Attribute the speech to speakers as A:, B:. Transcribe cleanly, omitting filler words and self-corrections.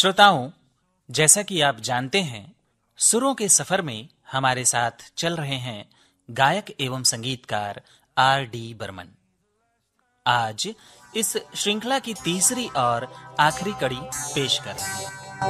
A: श्रोताओं, जैसा कि आप जानते हैं, सुरों के सफर में हमारे साथ चल रहे हैं गायक एवं संगीतकार R.D. बर्मन। आज इस श्रृंखला की तीसरी और आखिरी कड़ी पेश कर रहे हैं।